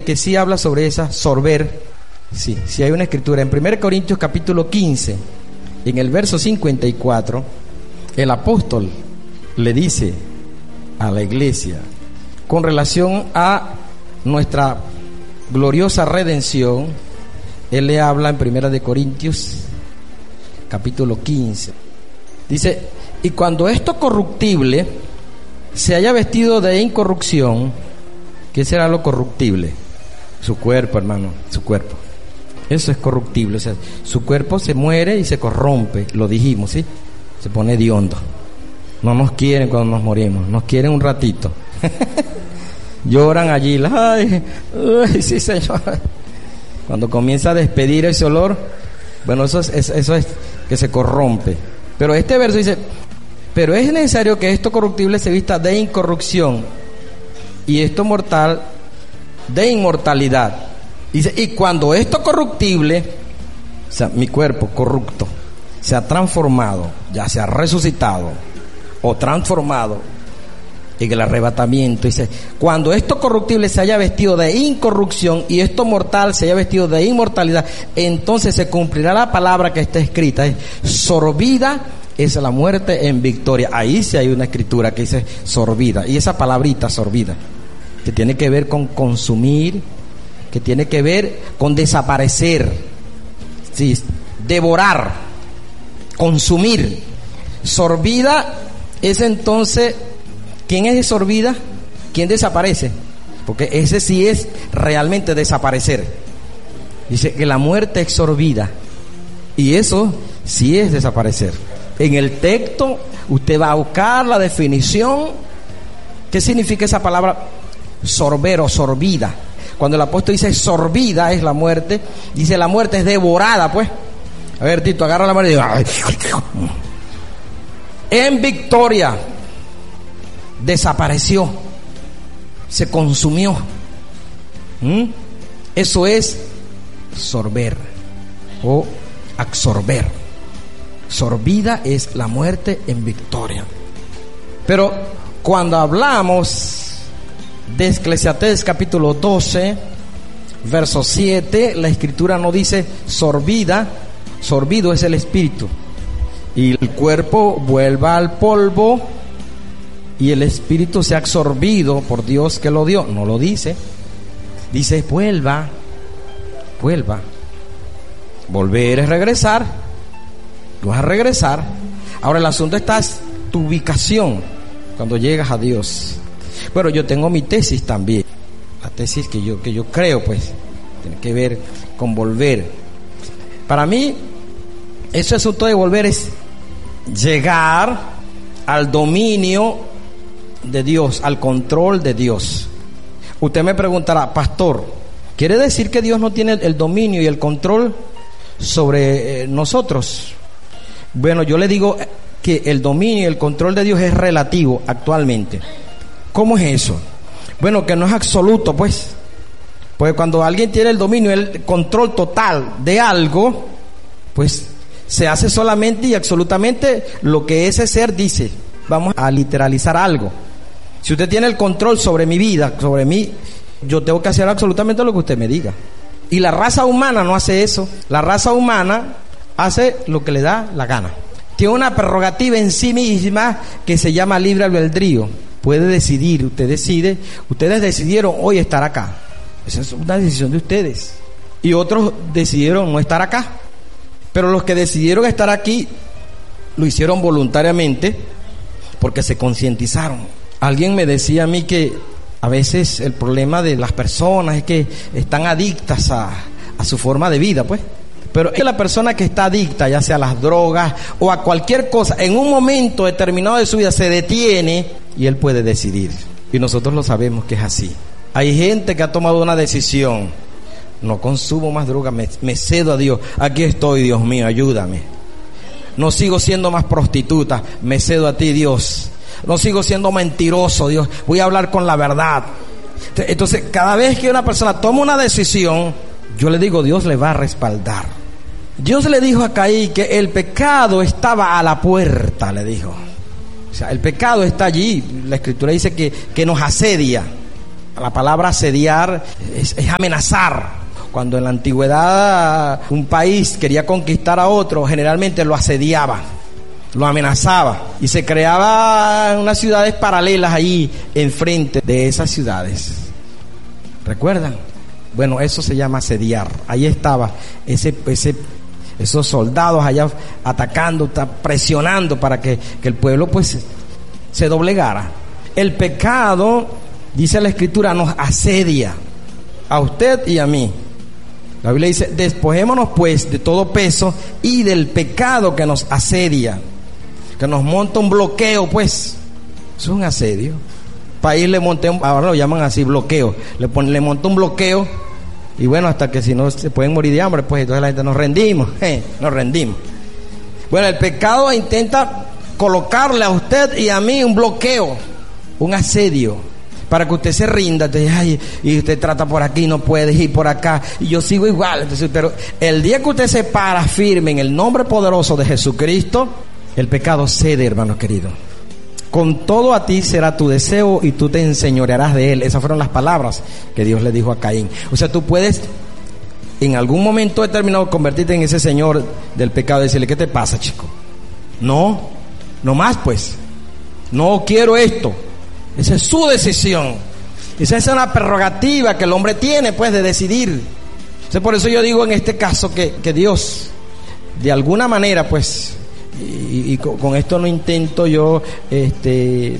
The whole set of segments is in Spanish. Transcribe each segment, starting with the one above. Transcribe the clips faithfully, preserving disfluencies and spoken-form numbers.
que sí habla sobre esa sorber. Sí, sí hay una escritura. En primera Corintios capítulo quince, en el verso cincuenta y cuatro, el apóstol le dice a la iglesia con relación a nuestra gloriosa redención. Él le habla en primera de Corintios capítulo quince. Dice: y cuando esto corruptible se haya vestido de incorrupción. ¿Qué será lo corruptible? Su cuerpo, hermano, su cuerpo. Eso es corruptible, o sea, su cuerpo se muere y se corrompe, lo dijimos, ¿sí? Se pone hediondo. No nos quieren cuando nos morimos, nos quieren un ratito. Lloran allí, ay, ay, sí, Señor. Cuando comienza a despedir ese olor, bueno, eso es, eso es que se corrompe. Pero este verso dice: pero es necesario que esto corruptible se vista de incorrupción y esto mortal de inmortalidad. Dice: y cuando esto corruptible, o sea, mi cuerpo corrupto, se ha transformado, ya se ha resucitado o transformado en el arrebatamiento, dice: cuando esto corruptible se haya vestido de incorrupción y esto mortal se haya vestido de inmortalidad, entonces se cumplirá la palabra que está escrita: es sorbida es la muerte en victoria. Ahí sí hay una escritura que dice sorbida, y esa palabrita sorbida, que tiene que ver con consumir, que tiene que ver con desaparecer, sí, devorar, consumir. Sorbida es entonces, ¿quién es sorbida? ¿Quién desaparece? Porque ese sí es realmente desaparecer. Dice que la muerte es sorbida, y eso sí es desaparecer. En el texto usted va a buscar la definición. ¿Qué significa esa palabra sorber o sorbida? Cuando el apóstol dice sorbida es la muerte, dice la muerte es devorada, pues. A ver, Tito, agarra la mano y dice: ay. En victoria, desapareció, se consumió. ¿Mm? Eso es sorber o absorber. Sorbida es la muerte en victoria. Pero cuando hablamos de Eclesiastés capítulo doce, verso siete, la escritura no dice sorbida, sorbido es el espíritu, y el cuerpo vuelva al polvo y el espíritu sea absorbido por Dios que lo dio. No lo dice, dice vuelva, vuelva. Volver es regresar. Tú vas a regresar. Ahora el asunto está en tu ubicación cuando llegas a Dios. Bueno, yo tengo mi tesis también. La tesis que yo, que yo creo, pues, tiene que ver con volver. Para mí, ese asunto de volver es llegar al dominio de Dios, al control de Dios. Usted me preguntará: pastor, ¿quiere decir que Dios no tiene el dominio y el control sobre eh, nosotros? Bueno, yo le digo que el dominio y el control de Dios es relativo actualmente. ¿Cómo es eso? Bueno, que no es absoluto, pues. Pues cuando alguien tiene el dominio, el control total de algo, pues se hace solamente y absolutamente lo que ese ser dice. Vamos a literalizar algo. Si usted tiene el control sobre mi vida, sobre mí, yo tengo que hacer absolutamente lo que usted me diga. Y la raza humana no hace eso. La raza humana hace lo que le da la gana. Tiene una prerrogativa en sí misma que se llama libre albedrío. Puede decidir, usted decide. Ustedes decidieron hoy estar acá. Esa es una decisión de ustedes. Y otros decidieron no estar acá. Pero los que decidieron estar aquí lo hicieron voluntariamente porque se concientizaron. Alguien me decía a mí que a veces el problema de las personas es que están adictas a, a su forma de vida, pues. Pero es que la persona que está adicta, ya sea a las drogas o a cualquier cosa, en un momento determinado de su vida se detiene y él puede decidir. Y nosotros lo sabemos que es así. Hay gente que ha tomado una decisión: no consumo más drogas, me, me cedo a Dios. Aquí estoy, Dios mío, ayúdame. No sigo siendo más prostituta, me cedo a ti, Dios. No sigo siendo mentiroso, Dios, voy a hablar con la verdad. Entonces, cada vez que una persona toma una decisión, yo le digo, Dios le va a respaldar. Dios le dijo a Caín que el pecado estaba a la puerta, le dijo. O sea, el pecado está allí. La escritura dice que, que nos asedia. La palabra asediar es, es amenazar. Cuando en la antigüedad un país quería conquistar a otro, generalmente lo asediaba, lo amenazaba, y se creaban unas ciudades paralelas ahí enfrente de esas ciudades. ¿Recuerdan? Bueno, eso se llama asediar. Ahí estaba ese, ese, esos soldados allá atacando, presionando para que, que el pueblo pues se doblegara. El pecado, dice la Escritura, nos asedia a usted y a mí. La Biblia dice: despojémonos pues de todo peso y del pecado que nos asedia, que nos monta un bloqueo, pues. Eso es un asedio. País le monté, un, ahora lo llaman así, bloqueo. Le pone, le monta un bloqueo, y bueno, hasta que si no se pueden morir de hambre, pues entonces la gente nos rendimos, eh, nos rendimos. Bueno, el pecado intenta colocarle a usted y a mí un bloqueo, un asedio, para que usted se rinda. Entonces, ay, y usted trata por aquí, no puede ir por acá, y yo sigo igual. Entonces, pero el día que usted se para firme en el nombre poderoso de Jesucristo, el pecado cede, hermano querido. Con todo a ti será tu deseo y tú te enseñorearás de él. Esas fueron las palabras que Dios le dijo a Caín. O sea, tú puedes en algún momento determinado convertirte en ese señor del pecado y decirle: ¿qué te pasa, chico? No, no más pues. No quiero esto. Esa es su decisión. Esa es una prerrogativa que el hombre tiene, pues, de decidir. Entonces, por eso yo digo en este caso que, que Dios, de alguna manera, pues, y, y con, con esto no intento yo este,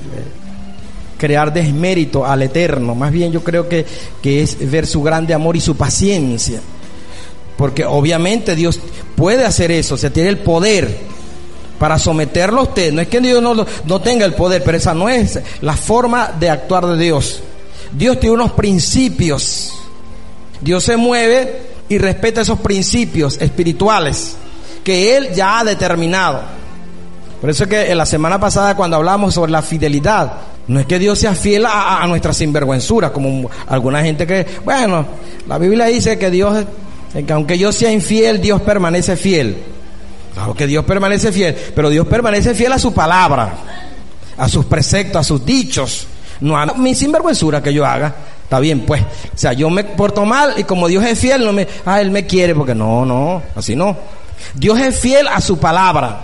crear desmérito al Eterno. Más bien yo creo que, que es ver su grande amor y su paciencia. Porque obviamente Dios puede hacer eso, o sea, tiene el poder para someterlo a usted. No es que Dios no, no tenga el poder, pero esa no es la forma de actuar de Dios. Dios tiene unos principios. Dios se mueve y respeta esos principios espirituales que Él ya ha determinado. Por eso es que en la semana pasada, cuando hablamos sobre la fidelidad, no es que Dios sea fiel a, a nuestra sinvergüenzura, como alguna gente que, bueno, la Biblia dice que Dios, que aunque yo sea infiel, Dios permanece fiel. Claro que Dios permanece fiel, pero Dios permanece fiel a su palabra, a sus preceptos, a sus dichos, no a mi sinvergüenzura que yo haga. Está bien, pues, o sea, yo me porto mal y como Dios es fiel, no me, ah, Él me quiere, porque no, no, así no. Dios es fiel a su palabra,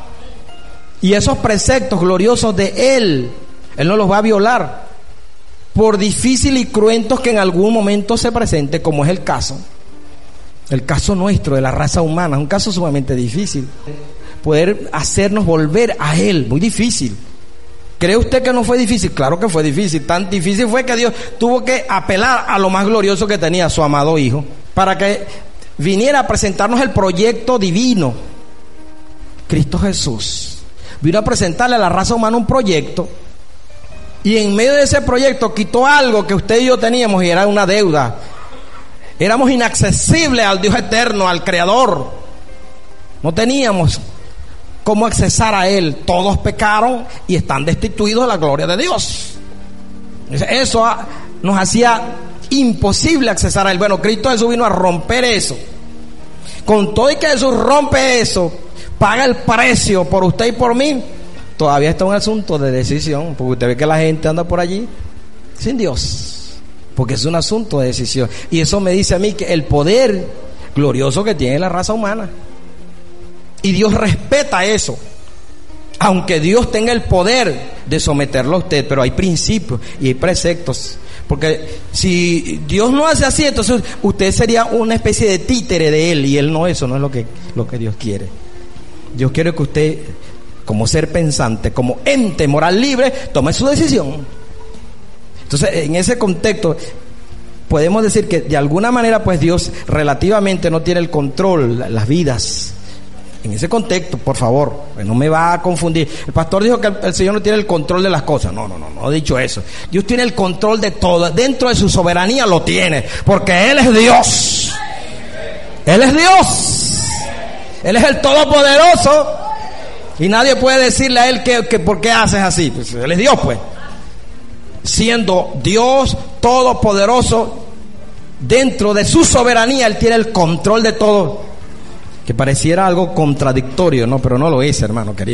y esos preceptos gloriosos de Él, Él no los va a violar, por difícil y cruentos que en algún momento se presente, como es el caso. El caso nuestro de la raza humana es un caso sumamente difícil. Poder hacernos volver a Él, muy difícil. ¿Cree usted que no fue difícil? Claro que fue difícil. Tan difícil fue que Dios tuvo que apelar a lo más glorioso que tenía, su amado Hijo, para que viniera a presentarnos el proyecto divino. Cristo Jesús vino a presentarle a la raza humana un proyecto, y en medio de ese proyecto quitó algo que usted y yo teníamos, y era una deuda. Éramos inaccesibles al Dios eterno, al Creador. No teníamos cómo accesar a Él. Todos pecaron y están destituidos de la gloria de Dios. Eso nos hacía imposible accesar a Él. Bueno, Cristo Jesús vino a romper eso. Con todo y que Jesús rompe eso, paga el precio por usted y por mí, todavía está un asunto de decisión, porque usted ve que la gente anda por allí sin Dios. Porque es un asunto de decisión. Y eso me dice a mí que el poder glorioso que tiene la raza humana. Y Dios respeta eso. Aunque Dios tenga el poder de someterlo a usted, pero hay principios y hay preceptos. Porque si Dios no hace así, entonces usted sería una especie de títere de Él. Y Él no, eso no es lo que, lo que Dios quiere. Dios quiere que usted, como ser pensante, como ente moral libre, tome su decisión. Entonces, en ese contexto, podemos decir que de alguna manera, pues Dios relativamente no tiene el control, las vidas. En ese contexto, por favor, no me va a confundir. El pastor dijo que el Señor no tiene el control de las cosas. No, no, no, no he dicho eso. Dios tiene el control de todo. Dentro de su soberanía lo tiene, porque Él es Dios. Él es Dios. Él es el Todopoderoso. Y nadie puede decirle a Él que, que por qué haces así. Pues Él es Dios, pues. Siendo Dios todopoderoso, dentro de su soberanía Él tiene el control de todo. Que pareciera algo contradictorio, no, pero no lo es, hermano querido.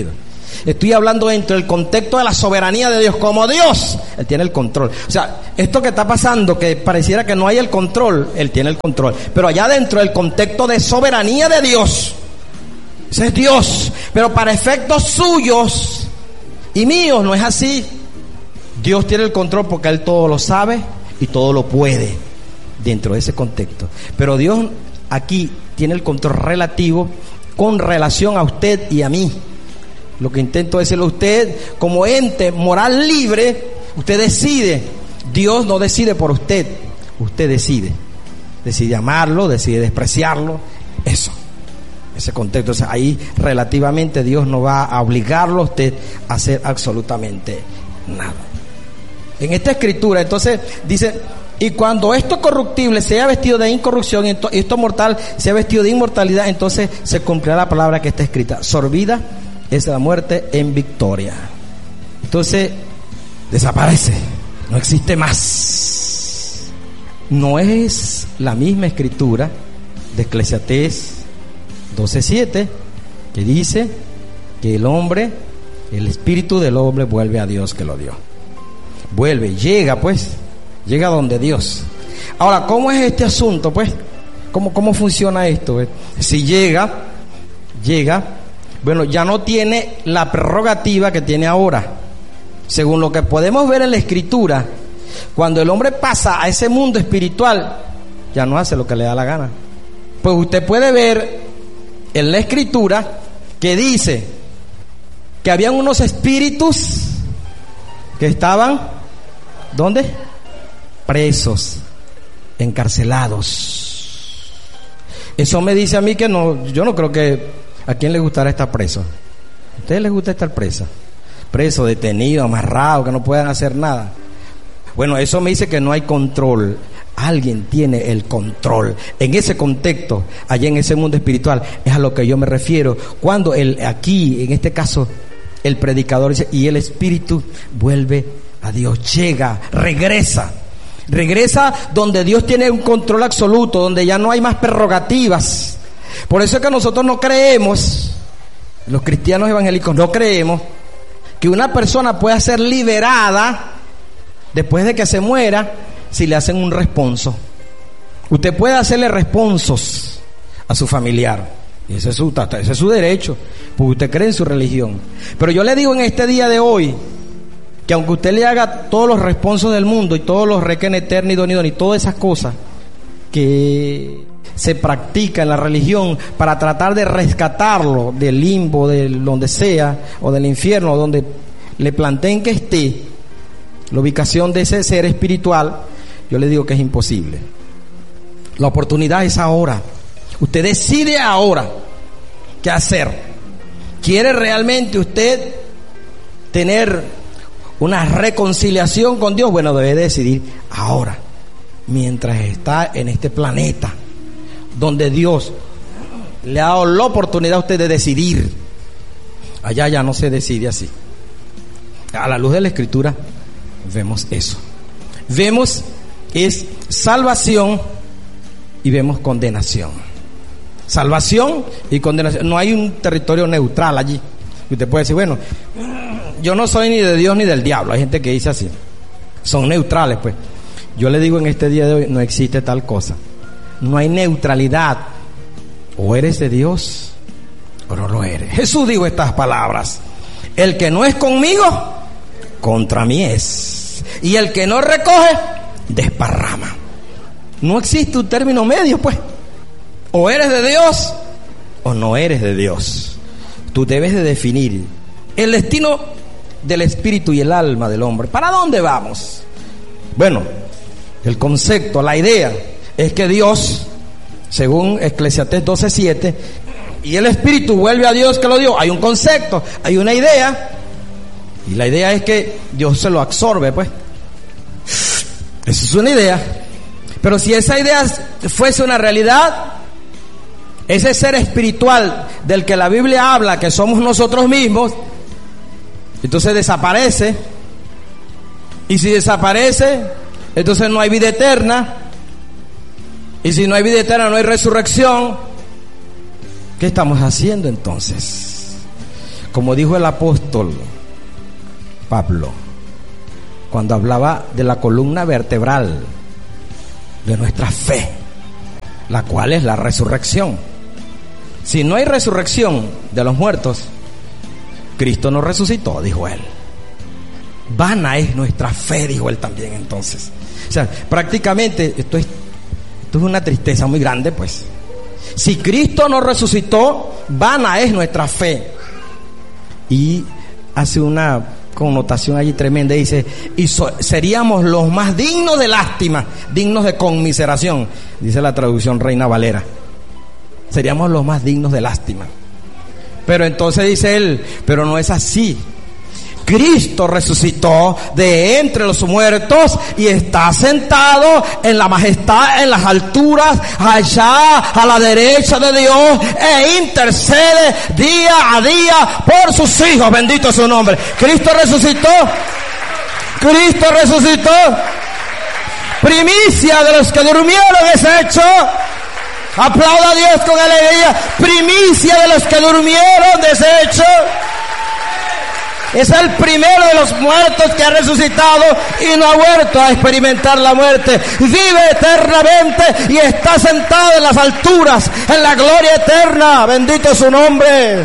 Estoy hablando dentro del contexto de la soberanía de Dios. Como Dios, Él tiene el control. O sea, esto que está pasando, que pareciera que no hay el control, Él tiene el control. Pero allá dentro del contexto de soberanía de Dios, ese es Dios. Pero para efectos suyos y míos no es así. Dios tiene el control porque Él todo lo sabe y todo lo puede dentro de ese contexto. Pero Dios aquí tiene el control relativo con relación a usted y a mí. Lo que intento decirle a usted, como ente moral libre, usted decide. Dios no decide por usted, usted decide. Decide amarlo, decide despreciarlo, eso. Ese contexto, o sea, ahí relativamente Dios no va a obligarlo a usted a hacer absolutamente nada. En esta escritura, entonces, dice: y cuando esto corruptible sea vestido de incorrupción y esto mortal sea vestido de inmortalidad, entonces se cumplirá la palabra que está escrita: sorbida es la muerte en victoria. Entonces, desaparece, no existe más. No es la misma escritura de Eclesiastés doce siete, que dice que el hombre, el espíritu del hombre vuelve a Dios que lo dio. Vuelve, llega pues, llega donde Dios. Ahora, ¿cómo es este asunto pues? ¿Cómo, cómo funciona esto? Pues? Si llega, llega, bueno, ya no tiene la prerrogativa que tiene ahora. Según lo que podemos ver en la escritura, cuando el hombre pasa a ese mundo espiritual, ya no hace lo que le da la gana. Pues usted puede ver en la escritura que dice que habían unos espíritus que estaban, ¿dónde? Presos, encarcelados. Eso me dice a mí que no, yo no creo que a quién le gustará estar preso. ¿A ustedes les gusta estar preso? Preso, detenido, amarrado, que no puedan hacer nada. Bueno, eso me dice que no hay control. Alguien tiene el control. En ese contexto, allá en ese mundo espiritual, es a lo que yo me refiero. Cuando el, aquí, en este caso, el predicador dice: y el espíritu vuelve a Dios, llega, regresa. Regresa donde Dios tiene un control absoluto, donde ya no hay más prerrogativas. Por eso es que nosotros no creemos, los cristianos evangélicos no creemos que una persona pueda ser liberada después de que se muera si le hacen un responso. Usted puede hacerle responsos a su familiar, y ese es su, ese es su derecho, porque usted cree en su religión. Pero yo le digo en este día de hoy que aunque usted le haga todos los responsos del mundo y todos los requen eterno y donido y todas esas cosas que se practica en la religión para tratar de rescatarlo del limbo, de donde sea, o del infierno, donde le planteen que esté la ubicación de ese ser espiritual, yo le digo que es imposible. La oportunidad es ahora. Usted decide ahora qué hacer. ¿Quiere realmente usted tener una reconciliación con Dios? Bueno, debe decidir ahora, mientras está en este planeta, donde Dios le ha dado la oportunidad a usted de decidir. Allá ya no se decide así. A la luz de la escritura vemos eso. Vemos es salvación y vemos condenación. Salvación y condenación. No hay un territorio neutral allí. Usted puede decir: bueno, yo no soy ni de Dios ni del diablo. Hay gente que dice así. Son neutrales, pues. Yo le digo en este día de hoy, no existe tal cosa. No hay neutralidad. O eres de Dios o no lo eres. Jesús dijo estas palabras: el que no es conmigo, contra mí es. Y el que no recoge, desparrama. No existe un término medio, pues. O eres de Dios o no eres de Dios. Tú debes de definir el destino del espíritu y el alma del hombre. ¿Para dónde vamos? Bueno, el concepto, la idea es que Dios, según Eclesiastés doce siete, y el espíritu vuelve a Dios que lo dio. Hay un concepto, hay una idea, y la idea es que Dios se lo absorbe, pues. Esa es una idea. Pero si esa idea fuese una realidad, ese ser espiritual del que la Biblia habla, que somos nosotros mismos, entonces desaparece. Y si desaparece, entonces no hay vida eterna. Y si no hay vida eterna, no hay resurrección. ¿Qué estamos haciendo entonces? Como dijo el apóstol Pablo, cuando hablaba de la columna vertebral de nuestra fe, la cual es la resurrección. Si no hay resurrección de los muertos, Cristo no resucitó, dijo él. Vana es nuestra fe, dijo él también entonces. O sea, prácticamente esto es, esto es una tristeza muy grande, pues. Si Cristo no resucitó, vana es nuestra fe. Y hace una connotación allí tremenda, dice, y so, seríamos los más dignos de lástima, dignos de conmiseración, dice la traducción Reina Valera. Seríamos los más dignos de lástima. Pero entonces dice él, pero no es así. Cristo resucitó de entre los muertos y está sentado en la majestad, en las alturas, allá a la derecha de Dios, e intercede día a día por sus hijos. Bendito es su nombre. Cristo resucitó. Cristo resucitó. Primicia de los que durmieron es hecho. Aplauda a Dios con alegría. Primicia de los que durmieron es hecho. Es el primero de los muertos que ha resucitado y no ha vuelto a experimentar la muerte. Vive eternamente y está sentado en las alturas, en la gloria eterna. Bendito es su nombre.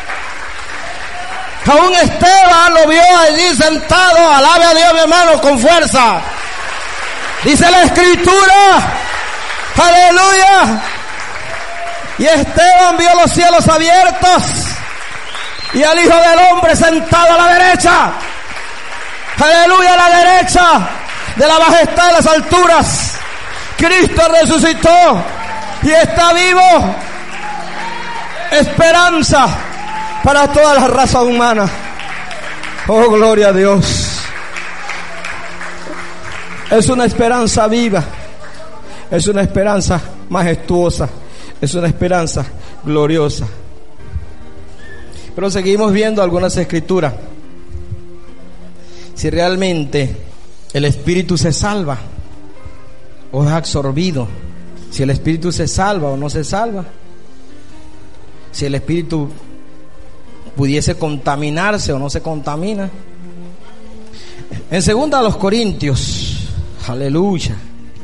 Aún Esteban lo vio allí sentado. Alabe a Dios, mi hermano, con fuerza. Dice la Escritura, aleluya. Y Esteban vio los cielos abiertos y al Hijo del Hombre sentado a la derecha. Aleluya, a la derecha de la majestad de las alturas. Cristo resucitó y está vivo. Esperanza para toda la raza humana. Oh, gloria a Dios. Es una esperanza viva. Es una esperanza majestuosa. Es una esperanza gloriosa. Pero seguimos viendo algunas escrituras. Si realmente el espíritu se salva o es absorbido, si el espíritu se salva o no se salva, si el espíritu pudiese contaminarse o no se contamina. En segunda a los Corintios, aleluya,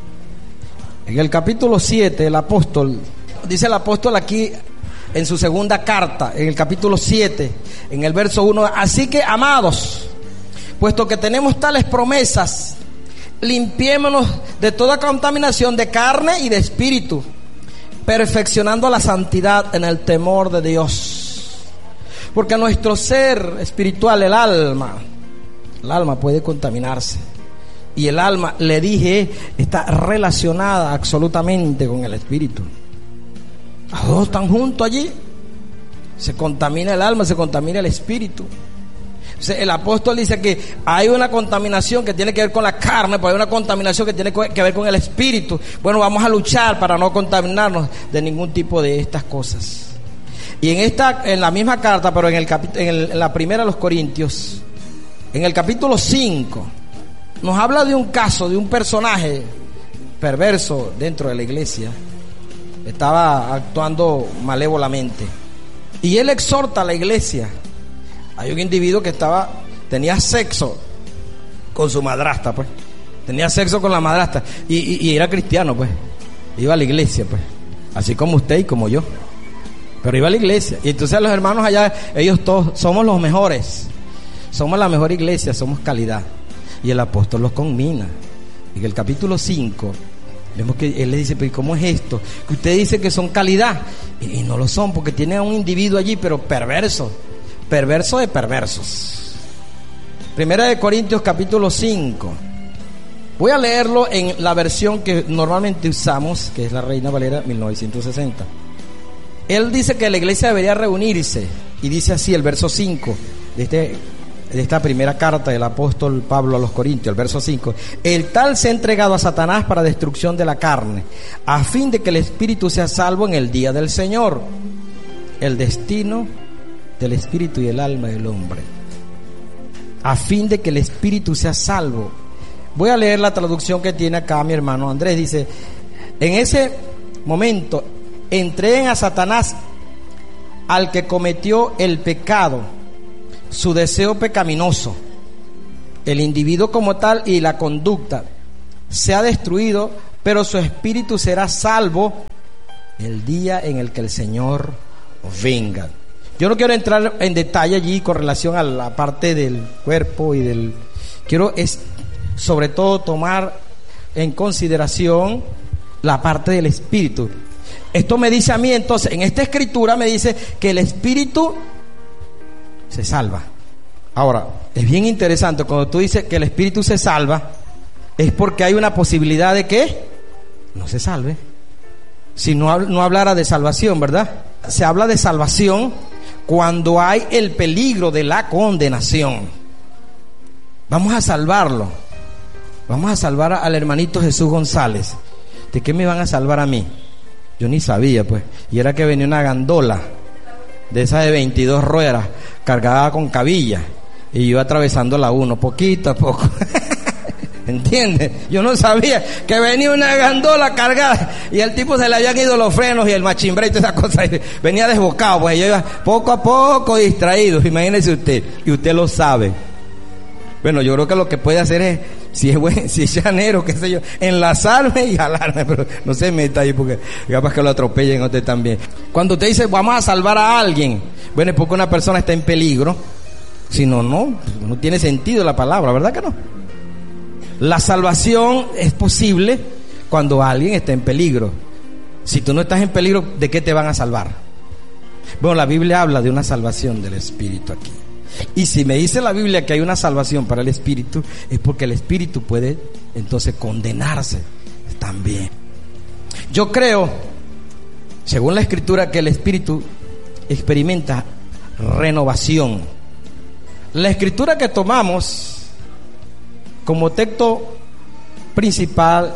en el capítulo siete, el apóstol, dice el apóstol aquí en su segunda carta, en el capítulo siete, en el verso uno, así que, amados, puesto que tenemos tales promesas, limpiémonos de toda contaminación de carne y de espíritu, perfeccionando la santidad en el temor de Dios. Porque nuestro ser espiritual, el alma, el alma puede contaminarse. Y el alma, le dije, está relacionada absolutamente con el espíritu. Los dos están juntos allí. Se contamina el alma, se contamina el espíritu. Entonces, el apóstol dice que hay una contaminación que tiene que ver con la carne, pero hay una contaminación que tiene que ver con el espíritu. Bueno, vamos a luchar para no contaminarnos de ningún tipo de estas cosas. Y en esta, en la misma carta, pero en, el capi- en, el, en la primera de los Corintios, en el capítulo cinco, nos habla de un caso, de un personaje perverso dentro de la iglesia. Estaba actuando malévolamente y él exhorta a la iglesia. Hay un individuo que estaba tenía sexo con su madrastra, pues tenía sexo con la madrastra y, y, y era cristiano, pues iba a la iglesia, pues así como usted y como yo, pero iba a la iglesia. Y entonces los hermanos allá, ellos todos somos los mejores, somos la mejor iglesia, somos calidad. Y el apóstol los conmina. En el capítulo cinco vemos que él le dice, pero ¿cómo es esto? Que usted dice que son calidad y, y no lo son, porque tiene a un individuo allí, pero perverso, perverso de perversos. Primera de Corintios capítulo cinco. Voy a leerlo en la versión que normalmente usamos, que es la Reina Valera mil novecientos sesenta. Él dice que la iglesia debería reunirse, y dice así el verso cinco de este de esta primera carta del apóstol Pablo a los Corintios, el verso cinco. El tal se ha entregado a Satanás para destrucción de la carne, a fin de que el espíritu sea salvo en el día del Señor. El destino del espíritu y el alma del hombre, a fin de que el espíritu sea salvo. Voy a leer la traducción que tiene acá mi hermano Andrés. Dice, en ese momento entreguen a Satanás al que cometió el pecado su deseo pecaminoso, el individuo como tal y la conducta se ha destruido, pero su espíritu será salvo el día en el que el Señor venga. Yo no quiero entrar en detalle allí con relación a la parte del cuerpo y del... Quiero es sobre todo tomar en consideración la parte del espíritu. Esto me dice a mí entonces, en esta escritura me dice que el espíritu se salva. Ahora, es bien interesante cuando tú dices que el espíritu se salva, es porque hay una posibilidad de que no se salve. Si no, no hablara de salvación, ¿verdad? Se habla de salvación cuando hay el peligro de la condenación. Vamos a salvarlo. Vamos a salvar al hermanito Jesús González. ¿De qué me van a salvar a mí? Yo ni sabía, pues. Y era que venía una gandola de esa de veintidós ruedas, cargada con cabilla, y yo atravesando la uno, poquito a poco. ¿Entiendes? Yo no sabía que venía una gandola cargada y el tipo se le habían ido los frenos y el machimbre y toda esa cosa. Y venía desbocado, pues yo iba poco a poco distraído. Imagínese usted, y usted lo sabe. Bueno, yo creo que lo que puede hacer es, si es buen, si es llanero, qué sé yo, enlazarme y jalarme, pero no se meta ahí porque capaz que lo atropellen a usted también. Cuando usted dice vamos a salvar a alguien, bueno, es porque una persona está en peligro. Si no, no, no tiene sentido la palabra, ¿verdad que no? La salvación es posible cuando alguien está en peligro. Si tú no estás en peligro, ¿de qué te van a salvar? Bueno, la Biblia habla de una salvación del espíritu aquí. Y si me dice la Biblia que hay una salvación para el espíritu, es porque el espíritu puede entonces condenarse también. Yo creo, según la escritura, que el espíritu experimenta renovación. La escritura que tomamos como texto principal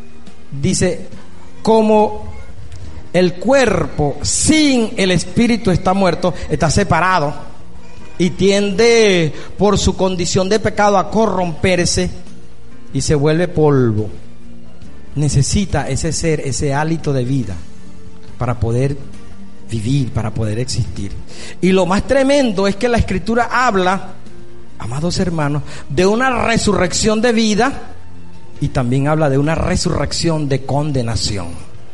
dice: como el cuerpo sin el espíritu está muerto, está separado y tiende por su condición de pecado a corromperse y se vuelve polvo. Necesita ese ser, ese hálito de vida para poder vivir, para poder existir. Y lo más tremendo es que la escritura habla, amados hermanos, de una resurrección de vida y también habla de una resurrección de condenación.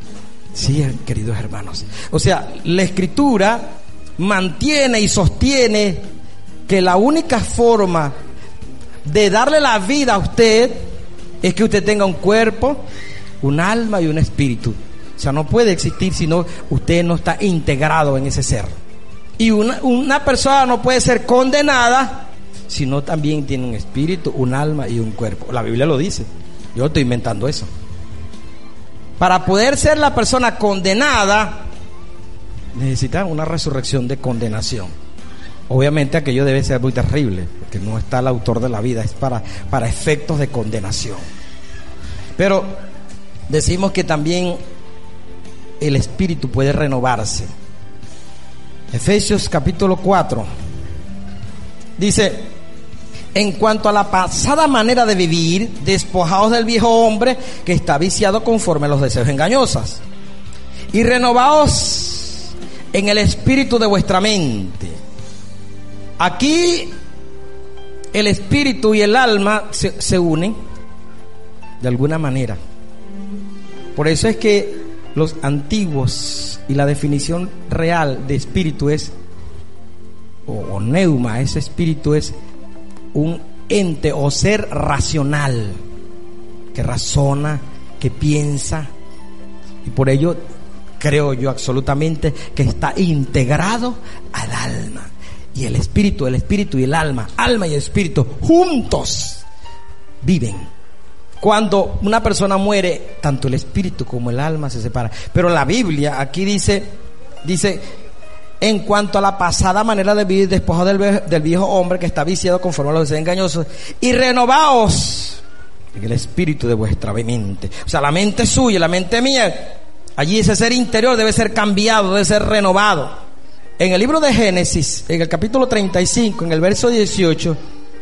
Sí, queridos hermanos. O sea, la escritura mantiene y sostiene que la única forma de darle la vida a usted es que usted tenga un cuerpo, un alma y un espíritu. O sea, no puede existir si no usted no está integrado en ese ser. Y una, una persona no puede ser condenada si no también tiene un espíritu, un alma y un cuerpo. La Biblia lo dice. Yo estoy inventando eso. Para poder ser la persona condenada, necesita una resurrección de condenación. Obviamente aquello debe ser muy terrible, porque no está el autor de la vida, es para, para efectos de condenación. Pero decimos que también el espíritu puede renovarse. Efesios capítulo cuatro dice: en cuanto a la pasada manera de vivir, despojaos del viejo hombre que está viciado conforme a los deseos engañosos, y renovaos en el espíritu de vuestra mente. Aquí el espíritu y el alma se, se unen de alguna manera. Por eso es que los antiguos y la definición real de espíritu es, o, o neuma, ese espíritu es un ente o ser racional que razona, que piensa, y por ello creo yo absolutamente que está integrado al alma. Y el espíritu, el espíritu y el alma, alma y espíritu juntos viven. Cuando una persona muere, tanto el espíritu como el alma se separan. Pero la Biblia aquí dice, dice, en cuanto a la pasada manera de vivir, despojado del, del viejo hombre que está viciado conforme a los deseos engañosos, y renovaos en el espíritu de vuestra mente. O sea, la mente suya, la mente mía, allí ese ser interior debe ser cambiado, debe ser renovado. En el libro de Génesis, en el capítulo treinta y cinco, en el verso dieciocho,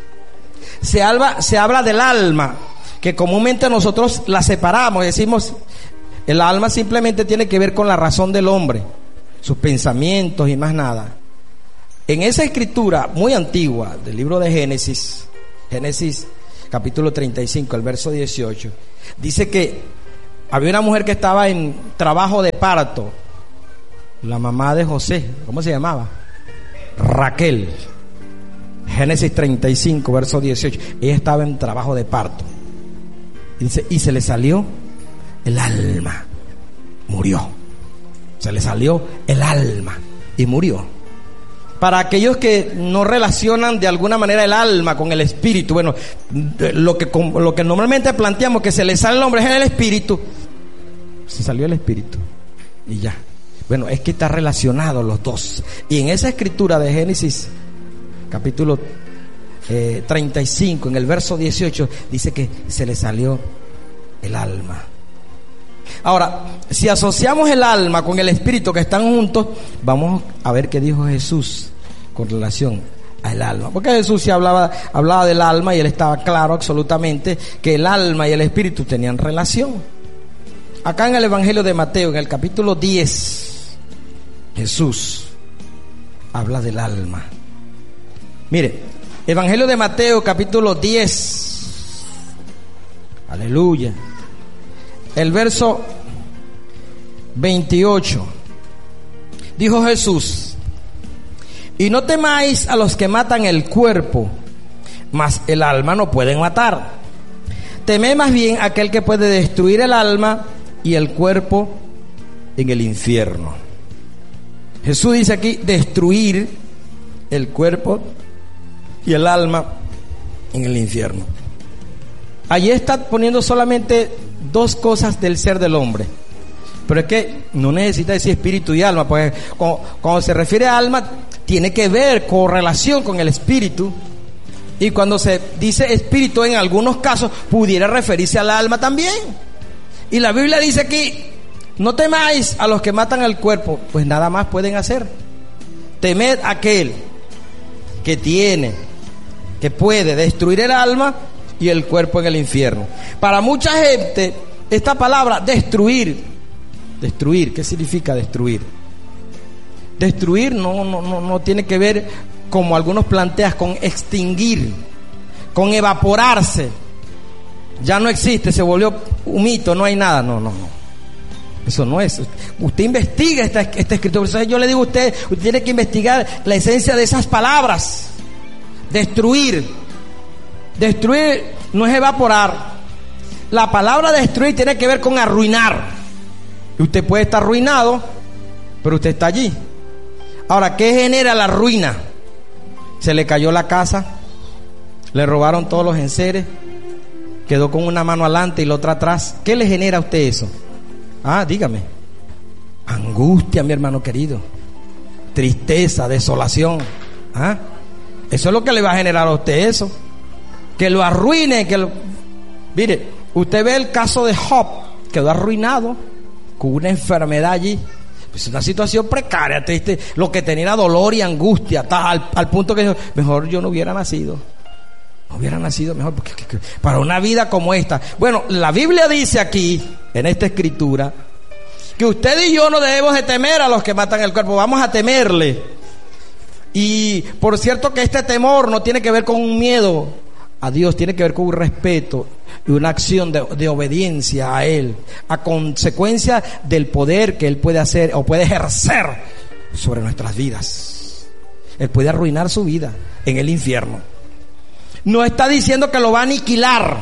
se habla, se habla del alma, que comúnmente nosotros la separamos, decimos, el alma simplemente tiene que ver con la razón del hombre, sus pensamientos y más nada. En esa escritura muy antigua del libro de Génesis, Génesis capítulo treinta y cinco, el verso dieciocho, dice que había una mujer que estaba en trabajo de parto, la mamá de José, ¿cómo se llamaba? Raquel. Génesis treinta y cinco, verso dieciocho, ella estaba en trabajo de parto. Y dice, y se le salió el alma, murió. Se le salió el alma y murió. Para aquellos que no relacionan de alguna manera el alma con el espíritu, bueno, lo que, lo que normalmente planteamos que se le sale el hombre es el espíritu. Se salió el espíritu y ya. Bueno, es que está relacionado los dos. Y en esa escritura de Génesis capítulo eh, treinta y cinco, en el verso dieciocho, dice que se le salió el alma. Ahora, si asociamos el alma con el espíritu que están juntos, vamos a ver qué dijo Jesús con relación al alma. Porque Jesús sí hablaba, hablaba del alma y él estaba claro absolutamente que el alma y el espíritu tenían relación. Acá en el Evangelio de Mateo, en el capítulo diez, Jesús habla del alma. Mire, Evangelio de Mateo, capítulo diez, aleluya, el verso veintiocho, dijo Jesús: y no temáis a los que matan el cuerpo, mas el alma no pueden matar. Temed más bien a aquel que puede destruir el alma y el cuerpo en el infierno. Jesús dice aquí destruir el cuerpo y el alma en el infierno. Allí está poniendo solamente dos cosas del ser del hombre, pero es que no necesita decir espíritu y alma, porque cuando, cuando se refiere a alma tiene que ver con relación con el espíritu, y cuando se dice espíritu en algunos casos pudiera referirse al alma también. Y la Biblia dice aquí: no temáis a los que matan el cuerpo, pues nada más pueden hacer. Temed a aquel que tiene, que puede destruir el alma y el cuerpo en el infierno. Para mucha gente esta palabra destruir, destruir, ¿qué significa destruir? Destruir no, no, no, no tiene que ver, como algunos plantean, con extinguir, con evaporarse. Ya no existe, se volvió un mito, no hay nada. No, no, no. Eso no es. Usted investiga esta, esta escritura. Entonces yo le digo a usted, usted tiene que investigar la esencia de esas palabras. Destruir. Destruir no es evaporar. La palabra destruir tiene que ver con arruinar. Usted puede estar arruinado, pero usted está allí. Ahora, ¿qué genera la ruina? Se le cayó la casa, le robaron todos los enseres, quedó con una mano adelante y la otra atrás. ¿Qué le genera a usted eso? Ah, dígame. Angustia, mi hermano querido. Tristeza, desolación. ¿Ah? Eso es lo que le va a generar a usted eso. Que lo arruine, que lo... Mire, usted ve el caso de Job, quedó arruinado con una enfermedad allí. Es una situación precaria, triste. Lo que tenía era dolor y angustia, tal, al punto que dijo: mejor yo no hubiera nacido. No hubiera nacido mejor, porque, que, que, para una vida como esta. Bueno, la Biblia dice aquí, en esta escritura, que usted y yo no debemos de temer a los que matan el cuerpo. Vamos a temerle. Y por cierto que este temor no tiene que ver con un miedo a Dios, tiene que ver con un respeto y una acción de, de obediencia a Él, a consecuencia del poder que Él puede hacer o puede ejercer sobre nuestras vidas. Él puede arruinar su vida en el infierno. No está diciendo que lo va a aniquilar,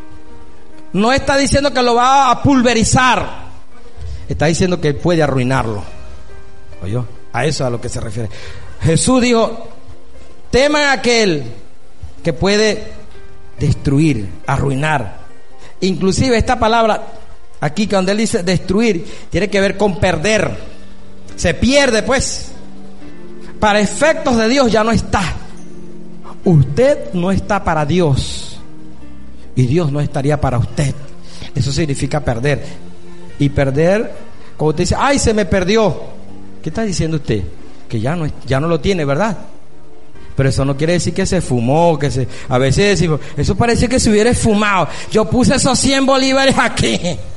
no está diciendo que lo va a pulverizar, está diciendo que Él puede arruinarlo. ¿Oyó? A eso es a lo que se refiere. Jesús dijo: teman a aquel que puede destruir, arruinar. Inclusive esta palabra aquí, cuando él dice destruir, tiene que ver con perder. Se pierde, pues. Para efectos de Dios ya no está. Usted no está para Dios y Dios no estaría para usted. Eso significa perder. Y perder, como usted dice: ay, se me perdió. ¿Qué está diciendo usted? Que ya no, ya no lo tiene, ¿verdad? Pero eso no quiere decir que se fumó, que se... A veces decimos: eso parece que se hubiera fumado. Yo puse esos cien bolívares aquí.